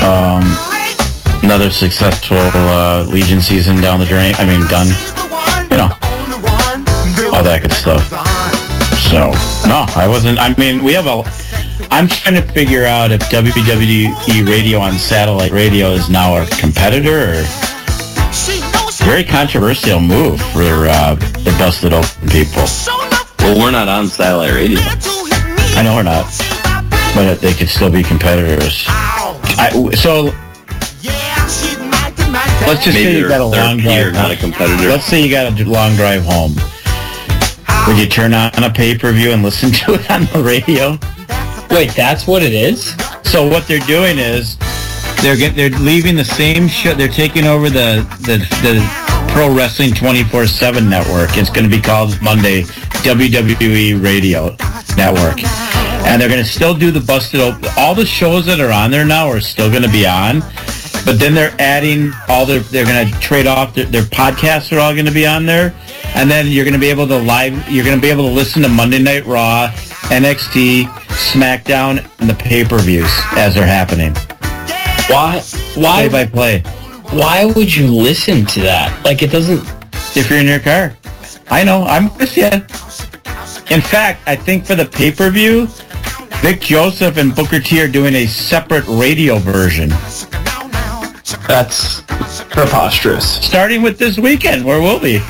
Another successful Legion season down the drain. I mean, done. You know, all that good stuff. So, no, I wasn't. I mean, I'm trying to figure out if WWE Radio on satellite radio is now a competitor or... Very controversial move for the Busted Open people. Well, we're not on satellite radio. I know we're not, but they could still be competitors. So let's just say you got a long drive. Not a competitor. Let's say you got a long drive home. Would you turn on a pay-per-view and listen to it on the radio? Wait, that's what it is? So what they're doing is they're leaving the same show. They're taking over the Pro Wrestling 24/7 network. It's going to be called Monday WWE Radio Network, and they're going to still do the Busted Open. All the shows that are on there now are still going to be on, but then they're adding they're going to trade off their podcasts are all going to be on there, and then you're going to be able to listen to Monday Night Raw, NXT, SmackDown, and the pay-per-views as they're happening. Why? Play by play. Why would you listen to that? Like, it doesn't... If you're in your car. I know, I'm with you. In fact, I think for the pay-per-view, Vic Joseph and Booker T are doing a separate radio version. That's preposterous. Starting with this weekend, where will we?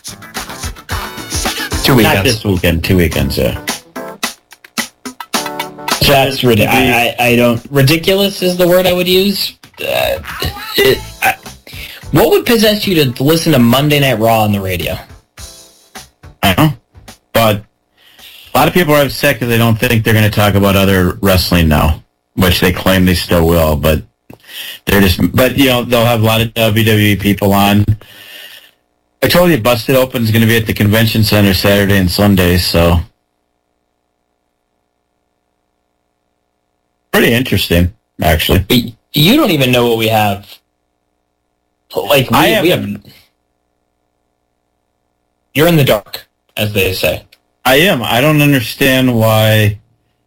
2 weekends. Not this weekend, 2 weekends, yeah. That's ridiculous. Ridiculous is the word I would use. What would possess you to listen to Monday Night Raw on the radio? I don't know. But a lot of people are upset because they don't think they're going to talk about other wrestling now, which they claim they still will, but but you know, they'll have a lot of WWE people on. I told you Busted Open is going to be at the Convention Center Saturday and Sunday, so pretty interesting, actually. But you don't even know what we have. Like, we have... You're in the dark, as they say. I am. I don't understand why...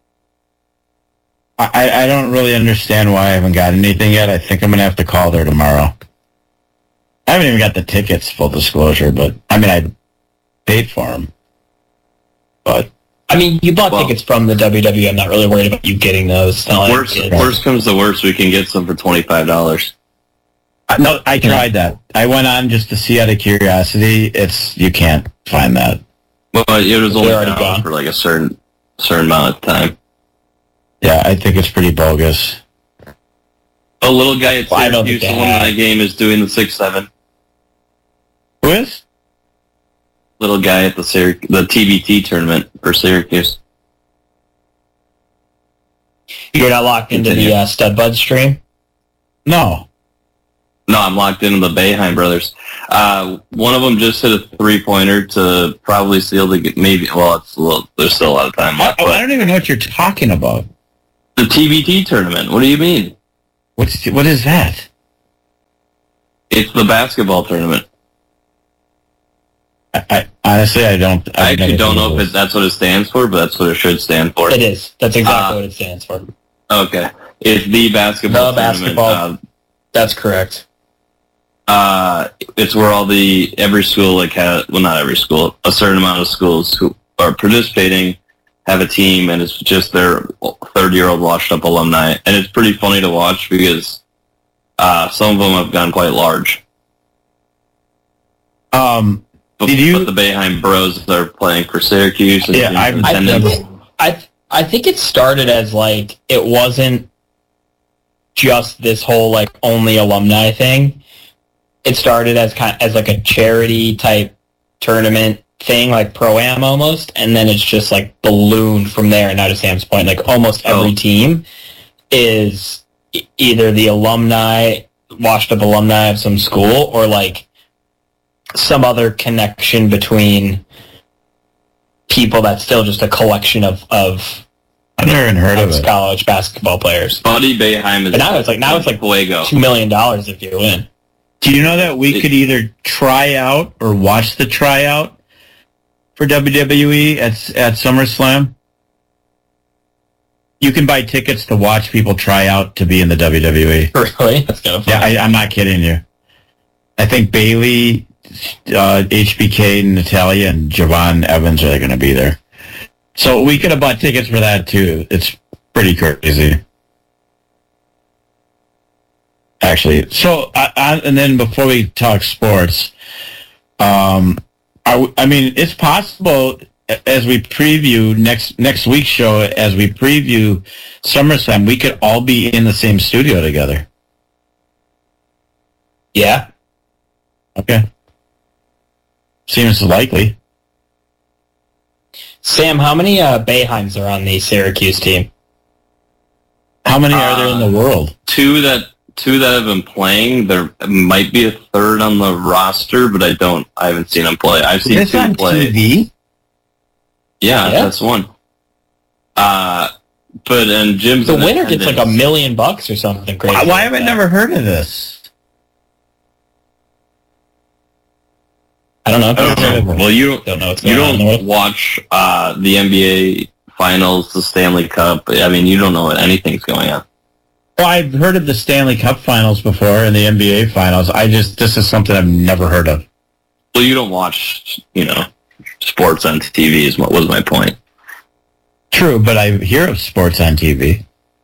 I don't really understand why I haven't gotten anything yet. I think I'm going to have to call there tomorrow. I haven't even got the tickets, full disclosure, but, I mean, I paid for them. But... I mean, you bought tickets from the WWE. I'm not really worried about you getting those. Worst comes to worst, we can get some for $25. No, I tried that. I went on just to see out of curiosity. You can't find that. Well, it was only gone for like a certain amount of time. Yeah, I think it's pretty bogus. A little guy at Syracuse, the alumni game, is doing the 6-7. Who is? Little guy at the TBT tournament for Syracuse. You're not locked into the Stud Bud stream? No, I'm locked into the Boeheim brothers. One of them just hit a 3-pointer to probably seal the maybe. Well, there's still a lot of time left. I don't even know what you're talking about. The TBT tournament. What do you mean? What is that? It's the basketball tournament. I honestly, I don't. I actually don't know if that's what it stands for, but that's what it should stand for. It is. That's exactly what it stands for. Okay. It's the basketball tournament. That's correct. It's where every school, not every school, a certain amount of schools who are participating have a team, and it's just their third-year-old washed-up alumni. And it's pretty funny to watch because some of them have gone quite large. But the Boeheim Bros are playing for Syracuse. And I think it started as it wasn't just this whole only alumni thing. It started as a charity type tournament thing, like Pro-Am almost, and then it's just ballooned from there. And now to Sam's point, almost every team is either the washed up alumni of some school, or some other connection between people that's still just a collection of I've never even heard of college basketball players. Buddy Boeheim is. But now it's Fuego. $2 million if you win. Do you know that we could either try out or watch the tryout for WWE at SummerSlam? You can buy tickets to watch people try out to be in the WWE. Really? That's kind of funny. Yeah, I'm not kidding you. I think Bailey, HBK, Natalia, and Javon Evans are going to be there. So we could have bought tickets for that too. It's pretty crazy. Actually, so and then before we talk sports, it's possible as we preview next week's show, as we preview SummerSlam, we could all be in the same studio together. Yeah. Okay. Seems likely. Sam, how many Boeheims are on the Syracuse team? How many are there in the world? Two that have been playing. There might be a third on the roster, but I haven't seen them play. I've seen Is this two on play. TV? Yeah, that's one. And Jim's the winner gets like $1 million or something crazy. Why have I never heard of this? I don't know. Well, you don't know what's going on. You don't watch the NBA Finals, the Stanley Cup. I mean, you don't know what anything's going on. Well, I've heard of the Stanley Cup Finals before and the NBA Finals. This is something I've never heard of. Well, you don't watch, sports on TV is what was my point. True, but I hear of sports on TV.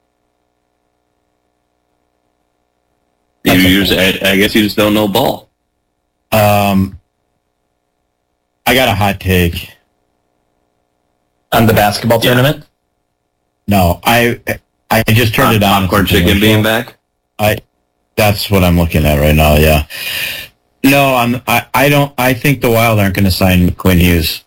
I guess you just don't know ball. I got a hot take. On the basketball tournament? No, I just turned it on. Popcorn Chicken being back? That's what I'm looking at right now, yeah. No, I think the Wild aren't going to sign Quinn Hughes.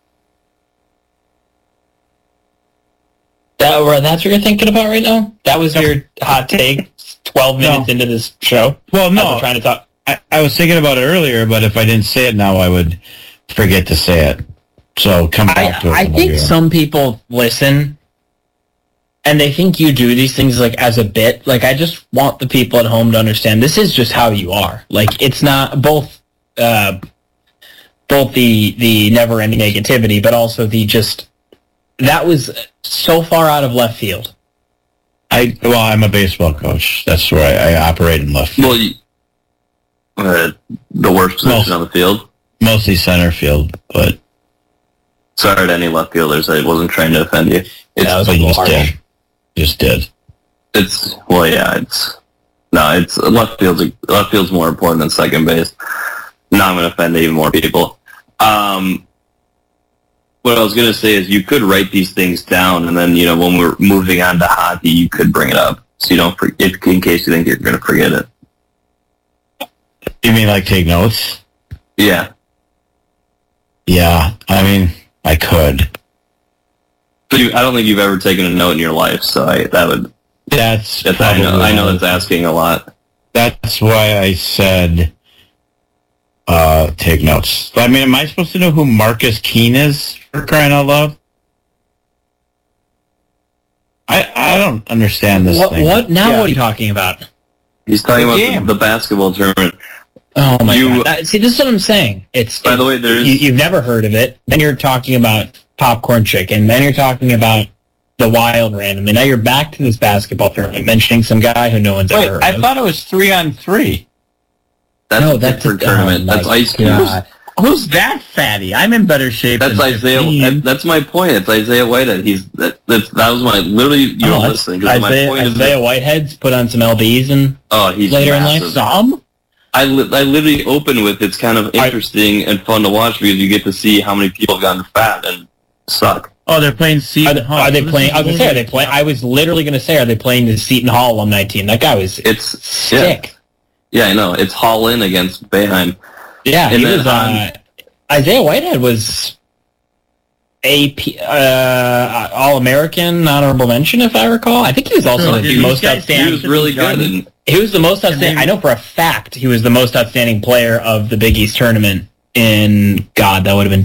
That's what you're thinking about right now? That was your hot take 12 minutes into this show? Well, no. Trying to talk. I was thinking about it earlier, but if I didn't say it now, I would forget to say it. So come back to it. I think some people listen and they think you do these things like as a bit. Like, I just want the people at home to understand this is just how you are. Like, it's not both the never-ending negativity, but also that was so far out of left field. I'm a baseball coach. That's where I operate in left field. Well, the worst position on the field? Mostly center field, but... Sorry to any left fielders. I wasn't trying to offend you. That was a little harsh. Just did. It's left field's more important than second base. Now I'm going to offend even more people. What I was going to say is you could write these things down, and then, when we're moving on to hockey, you could bring it up. So you don't forget, in case you think you're going to forget it. You mean like take notes? Yeah. Yeah, I mean, I could. But I don't think you've ever taken a note in your life, so I know that's asking a lot. That's why I said take notes. I mean, am I supposed to know who Marcus Keene is, for crying out loud? I don't understand this thing. What? Now what are you talking about? He's talking about the basketball tournament. Oh my God! See, this is what I'm saying. By the way, you've never heard of it. Then you're talking about popcorn chicken. Then you're talking about the Wild random. And now you're back to this basketball tournament, mentioning some guy who no one's ever heard of. I thought it was 3-on-3. That's a different tournament. That's Ice Cube. Who's that fatty? I'm in better shape. That's Isaiah. That's my point. It's Isaiah Whitehead. That was my literally. You don't listen. Isaiah Whitehead's put on some LBs and he's later massive. in life. Some. I literally open with it's kind of interesting and fun to watch because you get to see how many people have gotten fat and suck. Oh, they're playing Seton Hall. Are they playing? I was going to say, are they playing? I was literally going to say, are they playing the Seton Hall alumni team? That guy was sick. Yeah, I know. It's Hall in against Boeheim. Yeah, he was on. Isaiah Whitehead was All-American, honorable mention, if I recall. I think he was also the most outstanding. He was really good. He was the most outstanding. I know for a fact he was the most outstanding player of the Big East tournament in, that would have been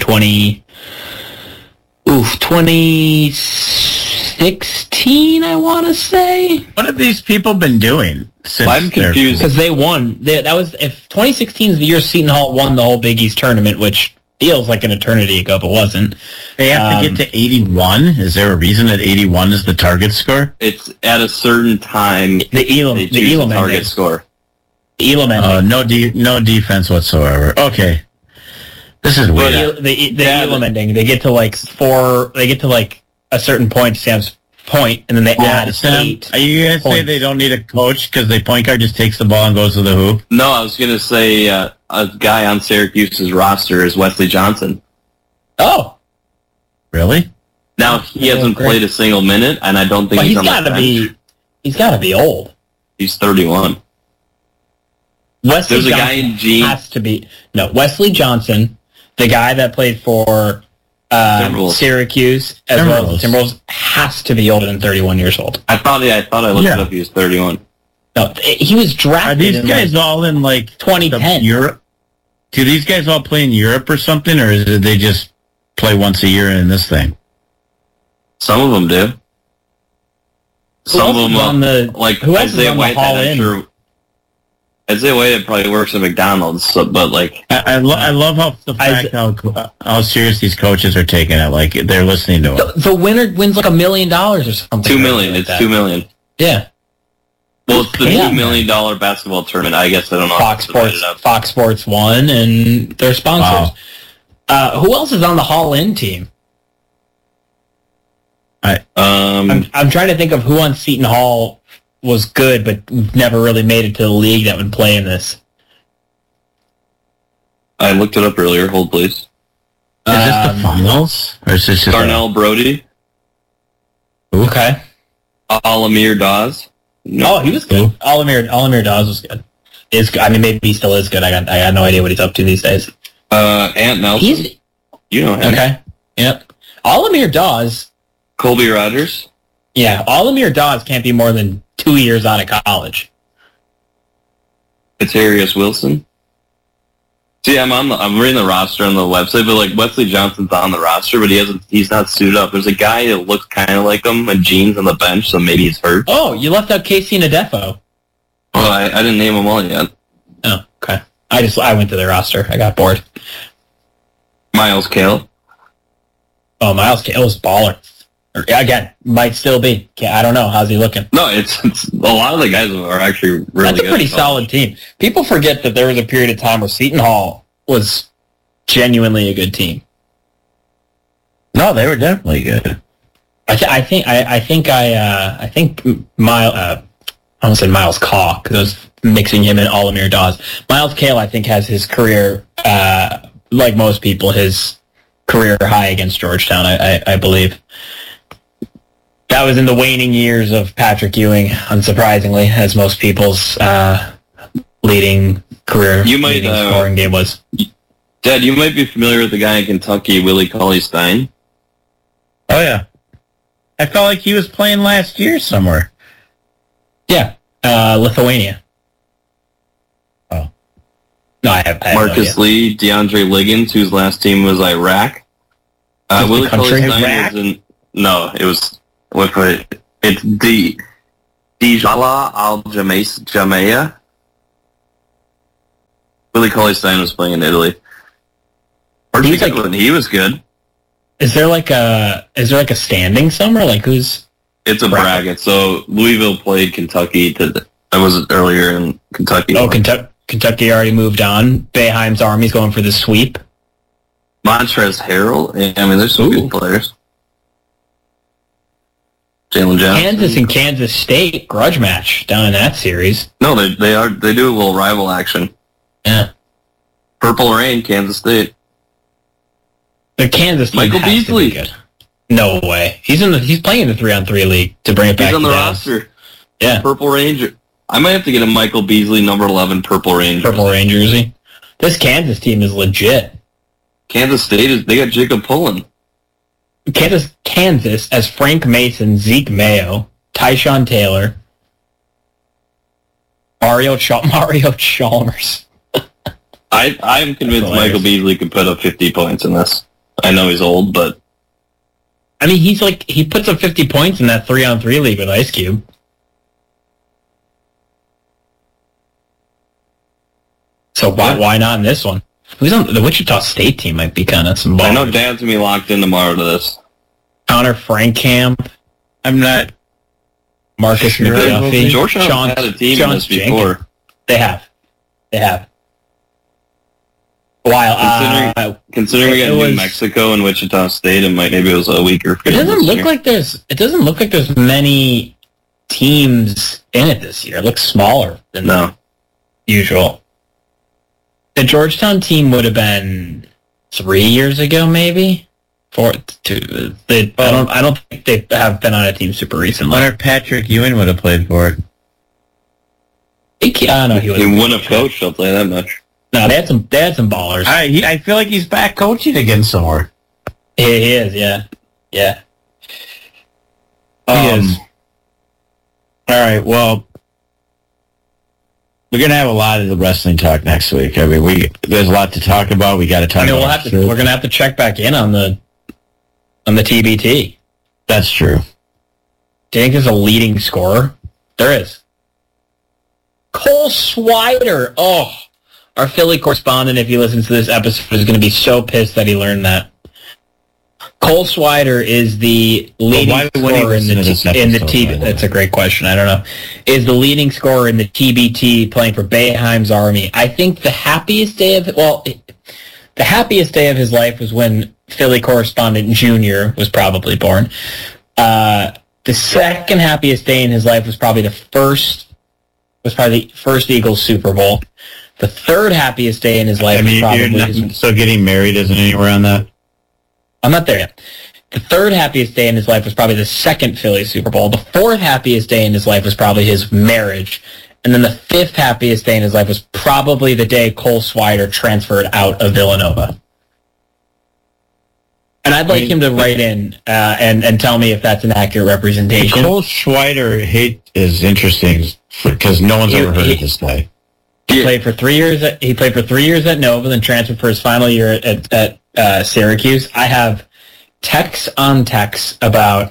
2016, I want to say. What have these people been doing since? I'm confused. Because they won. If 2016 is the year Seton Hall won the whole Big East tournament, which feels like an eternity ago, but wasn't. They have to get to 81. Is there a reason that 81 is the target score? It's at a certain time The Elam, they the choose Elam the target ending. score. The Elam ending. No defense whatsoever. Okay. This is weird. The Elam ending. They get to like a certain point, Sam's point, and then they add Sam, 8. are you going to say points. they don't need a coach because the point guard just takes the ball and goes to the hoop? No, I was going to say a guy on Syracuse's roster is Wesley Johnson. Oh, Really? Now, he hasn't great. played a single minute, and I don't think but he's on the bench. he's got to be old. He's 31. Wesley There's a Johnson guy in G. has to be Wesley Johnson, the guy that played for Timberwolves. Syracuse as well as the Timberwolves, has to be older than 31 years old. I thought I looked Yeah. it up. He was 31. No, he was Are drafted these in guys all in like 2010. Europe? Do these guys all play in Europe or something, or is it they just play once a year in this thing? Some of them do. Some of them, like who else is Isaiah on the White. Hall I'm In? sure Isaiah White probably works at McDonald's, so, but like I love how the fact how serious these coaches are taking it. Like they're listening to them. The winner wins like $1 million or something. $2 million. Like It's that. $2 million. Yeah. Well, it's the Yeah. $2 million basketball tournament. I guess I don't know. Fox how to divide Sports, it up. Fox Sports won, and their sponsors. Who else is on the Hall In team? I'm trying to think of who on Seton Hall was good, but never really made it to the league that would play in this. I looked it up earlier. Hold, please. Is this the finals, or is this just Darnell Brody, Okay. Alamir Dawes. Oh, he was good. Alamir Dawes was good. Maybe he still is good. I got no idea what he's up to these days. Ant Nelson. He's You know him. okay. Yep. Alamir Dawes. Colby Rogers. Yeah, Alamir Dawes can't be more than 2 years out of college. Katarius Wilson. See, I'm reading the roster on the website, but like Wesley Johnson's on the roster, but he's not suited up. There's a guy that looks kind of like him in jeans on the bench, so maybe he's hurt. Oh, you left out Casey Nadefo. Well, I didn't name them all yet. Oh, okay. I went to their roster. I got bored. Miles Kale. Oh, Miles Kale's baller. Again, might still be. I don't know. How's he looking? No, it's a lot of the guys are actually really That's a good. pretty solid team. People forget that there was a period of time where Seton Hall was genuinely a good team. No, they were definitely good. I think I almost said Miles Caw because I was mixing him and Alamir Dawes. Miles Kale, I think, has his career, like most people, his career high against Georgetown, I believe. That was in the waning years of Patrick Ewing, unsurprisingly, as most people's leading scoring game was. Dad, you might be familiar with the guy in Kentucky, Willie Cauley-Stein. Oh yeah, I felt like he was playing last year somewhere. Yeah, Lithuania. Oh. No, I have Marcus no idea. Lee, DeAndre Liggins, whose last team was Iraq. Is Willie the country Cauley-Stein Iraq? was in... No, it was... It's Dijala Al-Jamaiya. Willie Cauley-Stein was playing in Italy. He was good. Is there like a standing somewhere? Like who's? It's a bracket. So Louisville played Kentucky. That was earlier in Kentucky. Oh, Kentucky already moved on. Boeheim's Army's going for the sweep. Montrezl Harrell. I mean, there's some good players. Jalen Johnson. Kansas and Kansas State grudge match down in that series. No, they do a little rival action. Yeah. Purple Rain, Kansas State. The Kansas team Michael has Beasley. to be good. No way. He's playing in the 3-on-3 league to bring it back. He's on the to Dallas. roster. Yeah. Purple Ranger. I might have to get a Michael Beasley number 11 Purple Ranger. Purple Rain jersey. This Kansas team is legit. Kansas State they got Jacob Pullen. Kansas as Frank Mason, Zeke Mayo, Tyshawn Taylor, Mario Chalmers. I'm convinced Michael Beasley could put up 50 points in this. I know he's old, but I mean, he puts up 50 points in that 3-on-3 league with Ice Cube. So why not in this one? Who's on the Wichita State team? Might be kind of some ballers. I know Dad's going to be locked in tomorrow to this. Connor Frankamp. I'm not. Marcus Sure. McDuffie. Georgetown had a team in this before. They have. While Considering we got New Mexico and Wichita State, and maybe it was a weaker field. It doesn't look like there's many teams in it this year. It looks smaller than usual. The Georgetown team would have been 3 years ago, maybe. I don't think they have been on a team super recently. Wonder Patrick Ewing would have played for it. I don't know. He wouldn't have coached. I'll tell you that much. No, they had some ballers. I feel like he's back coaching again somewhere. He is, yeah. He is. All right, well, we're gonna have a lot of the wrestling talk next week. I mean, there's a lot to talk about. We got to talk. We're gonna have to check back in on the TBT. That's true. Do you think there's a leading scorer? There is. Cole Swider. Oh, our Philly correspondent, if he listens to this episode, is going to be so pissed that he learned that. Cole Swider is the leading scorer in the TBT. That's a great question. I don't know. Is the leading scorer in the TBT playing for Boeheim's Army. I think the happiest day of his life was when Philly correspondent Junior was probably born. The second happiest day in his life was probably the first Eagles Super Bowl. The third happiest day in his life was probably... So getting married isn't anywhere on that? I'm not there yet. The third happiest day in his life was probably the second Philly Super Bowl. The fourth happiest day in his life was probably his marriage. And then the fifth happiest day in his life was probably the day Cole Swider transferred out of Villanova. And I'd like him to write in and tell me if that's an accurate representation. Cole Swider hate is interesting because no one's ever heard of this guy. He played for 3 years. He played for 3 years at Nova, then transferred for his final year at Syracuse. I have texts on texts about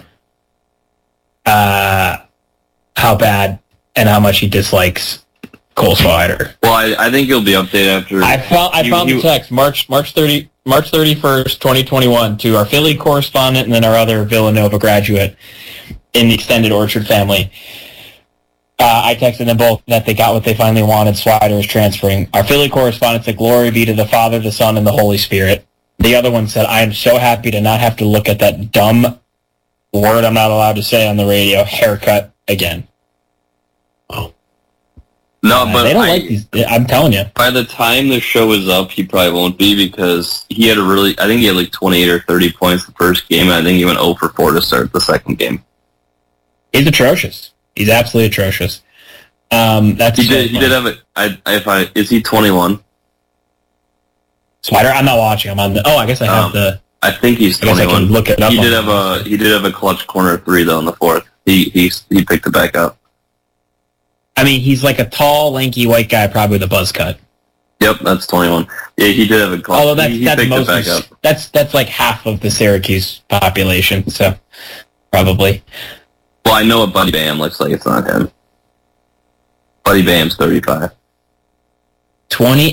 how bad and how much he dislikes Cole Swider. Well, I think he'll be updated after. I found the text March 31st, 2021, to our Philly correspondent and then our other Villanova graduate in the extended Orchard family. I texted them both that they got what they finally wanted. Swider is transferring. Our Philly correspondent said, "Glory be to the Father, the Son, and the Holy Spirit." The other one said, "I am so happy to not have to look at that dumb word I'm not allowed to say on the radio, haircut, again." Oh. No, but they don't like these. I'm telling you. By the time the show is up, he probably won't be because he had I think he had like 28 or 30 points the first game, and I think he went 0 for 4 to start the second game. He's atrocious. He's absolutely atrocious. He did have it. Is he 21? Swider? I'm not watching. I'm on the. Oh, I guess I have the. I think he's 21. I can look it up. He did have a clutch corner 3 though in the fourth. He picked it back up. I mean, he's like a tall, lanky white guy, probably with a buzz cut. Yep, that's 21. Yeah, he did have a clutch. Although he picked it back up. That's like half of the Syracuse population, so probably. Well, I know what Buddy Bam looks like. It's not him. Buddy Bam's 35. 20